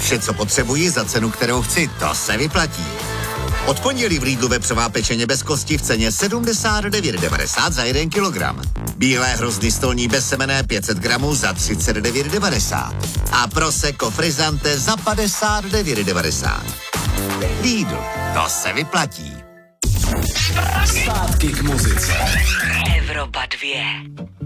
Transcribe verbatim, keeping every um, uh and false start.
Vše, co potřebuji za cenu, kterou chci, to se vyplatí. Od pondělí v Lidlu vepřová pečeně bez kosti v ceně sedmdesát devět devadesát za jeden kilogram. Bílé hrozny stolní bezsemenné pět set gramů za třicet devět devadesát. A prosecco frizzante za padesát devět devadesát. Lidl, to se vyplatí. Zpátky k muzice. Evropa dvě.